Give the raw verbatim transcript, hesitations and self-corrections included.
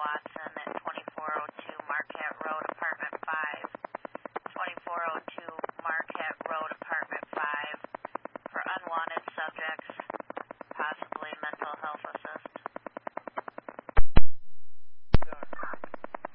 Watson at twenty-four oh two Marquette Road, Apartment five, twenty-four oh two